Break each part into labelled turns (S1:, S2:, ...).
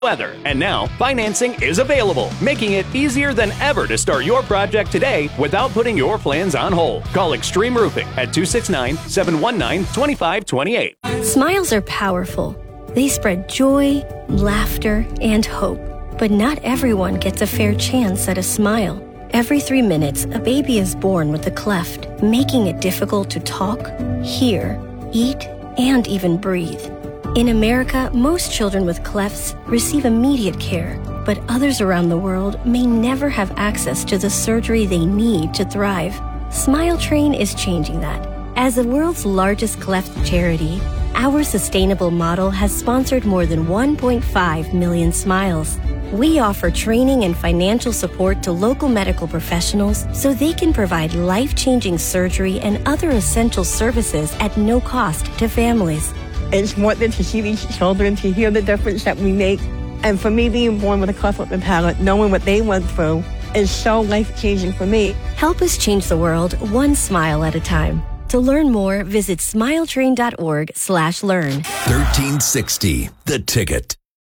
S1: weather. And now, financing is available, making it easier than ever to start your project today without putting your plans on hold. Call Extreme Roofing at 269-719-2528.
S2: Smiles are powerful. They spread joy, laughter, and hope. But not everyone gets a fair chance at a smile. Every 3 minutes, a baby is born with a cleft, making it difficult to talk, hear, eat, and even breathe. In America, most children with clefts receive immediate care, but others around the world may never have access to the surgery they need to thrive. Smile Train is changing that. As the world's largest cleft charity, our sustainable model has sponsored more than 1.5 million smiles. We offer training and financial support to local medical professionals so they can provide life-changing surgery and other essential services at no cost to families.
S3: It's wonderful to see these children, to hear the difference that we make. And for me, being born with a cleft lip and palate, knowing what they went through is so life-changing for me.
S2: Help us change the world one smile at a time. To learn more, visit smiletrain.org/learn.
S4: 1360, The Ticket.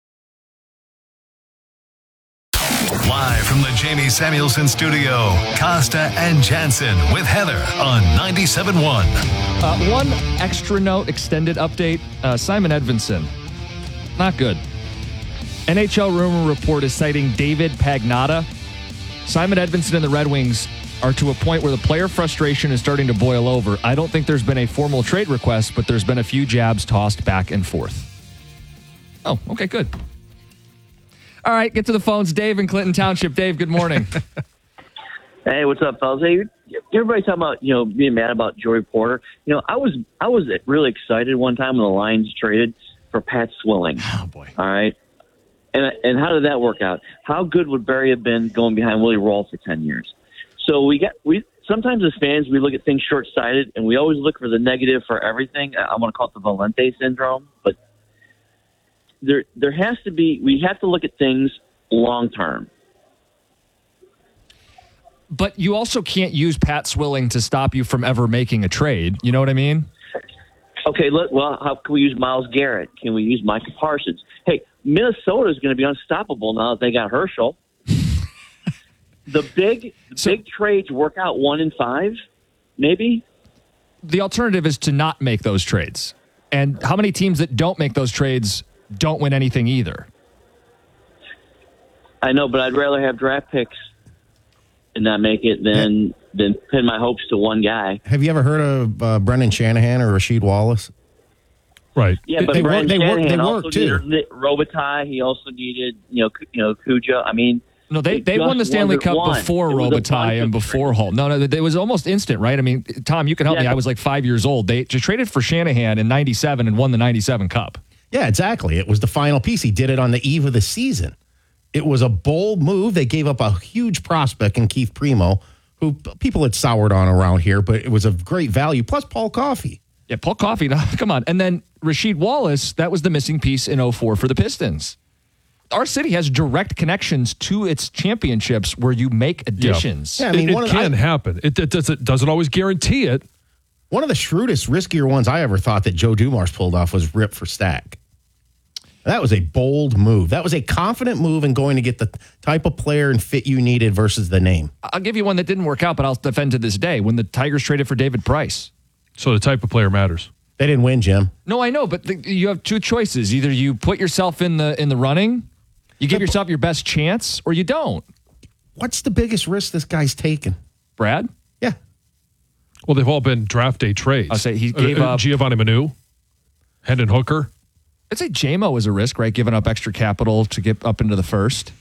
S4: Live from the Jamie Samuelson studio, Costa and Jansen with Heather on 97.1.
S5: One extra note, extended update. Simon Edvinsson, not good. NHL rumor report is citing David Pagnotta. Simon Edvinsson and the Red Wings are to a point where the player frustration is starting to boil over. I don't think there's been a formal trade request, but there's been a few jabs tossed back and forth. Oh, okay, good. All right, get to the phones. Dave in Clinton Township. Dave, good morning.
S6: Hey, what's up, fellas? Hey, everybody talking about, being mad about Joey Porter. I was really excited one time when the Lions traded for Pat Swilling.
S5: Oh, boy.
S6: All right. And how did that work out? How good would Barry have been going behind Willie Roll for 10 years? So we sometimes as fans, we look at things short-sighted, and we always look for the negative for everything. I want to call it the Valente syndrome, but there has to be, we have to look at things long-term.
S5: But you also can't use Pat Swilling to stop you from ever making a trade. You know what I mean?
S6: Okay, how can we use Myles Garrett? Can we use Micah Parsons? Hey, Minnesota is going to be unstoppable now that they got Herschel. The big trades work out 1 in 5, maybe?
S5: The alternative is to not make those trades. And how many teams that don't make those trades don't win anything either?
S6: I know, but I'd rather have draft picks and not make it than pin my hopes to one guy.
S7: Have you ever heard of Brendan Shanahan or Rasheed Wallace?
S8: Right.
S6: Yeah, but Brendan Shanahan also needed Robitaille. He also needed, Cujo. I mean,
S5: no, they won the Stanley Cup before Robitaille and before Hall. No, it was almost instant, right? I mean, Tom, you can help me. I was like 5 years old. They just traded for Shanahan in '97 and won the '97 Cup.
S7: Yeah, exactly. It was the final piece. He did it on the eve of the season. It was a bold move. They gave up a huge prospect in Keith Primo, who people had soured on around here, but it was a great value. Plus Paul Coffey.
S5: Yeah, Paul Coffey. Come on. And then Rasheed Wallace, that was the missing piece in 04 for the Pistons. Our city has direct connections to its championships where you make additions.
S8: Yeah, I mean, it can happen. It doesn't always guarantee it.
S7: One of the shrewdest, riskier ones I ever thought that Joe Dumars pulled off was Rip for Stack. That was a bold move. That was a confident move in going to get the type of player and fit you needed versus the name.
S5: I'll give you one that didn't work out, but I'll defend to this day. When the Tigers traded for David Price.
S8: So the type of player matters.
S7: They didn't win, Jim.
S5: No, I know, but you have two choices. Either you put yourself in the running, you give yourself your best chance, or you don't.
S7: What's the biggest risk this guy's taken?
S5: Brad?
S7: Yeah.
S8: Well, they've all been draft day trades.
S5: I'll say he gave up
S8: Giovanni Manu, Hendon Hooker.
S5: I'd say JMO was a risk, right? Giving up extra capital to get up into the first.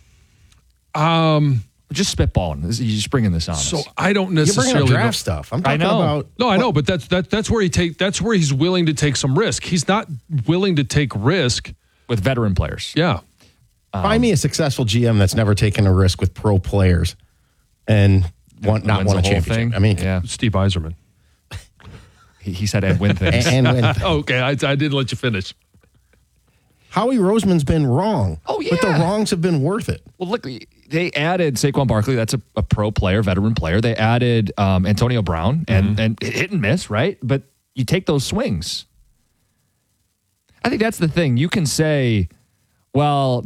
S5: Just spitballing. You're just bringing this on.
S8: So
S5: us.
S8: I don't necessarily
S7: You're bringing up draft stuff. I'm talking about.
S8: No, I know, but that's where that's where he's willing to take some risk. He's not willing to take risk
S5: with veteran players.
S8: Yeah.
S7: Find me a successful GM that's never taken a risk with pro players and not won a championship.
S5: Thing.
S7: I mean,
S8: Steve Yzerman.
S5: He said and win things.
S7: and win things.
S8: Okay, I didn't let you finish.
S7: Howie Roseman's been wrong.
S5: Oh, yeah.
S7: But the wrongs have been worth it.
S5: Well, look, they added Saquon Barkley. That's a pro player, veteran player. They added Antonio Brown, and hit and miss, right? But you take those swings. I think that's the thing. You can say, Well,